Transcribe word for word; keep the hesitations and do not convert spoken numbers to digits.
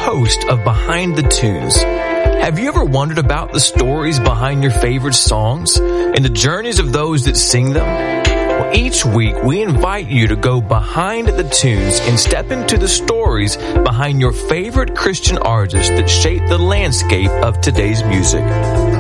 host of Behind the Tunes. Have you ever wondered about the stories behind your favorite songs and the journeys of those that sing them? Well, each week we invite you to go behind the tunes and step into the stories behind your favorite Christian artists that shape the landscape of today's music.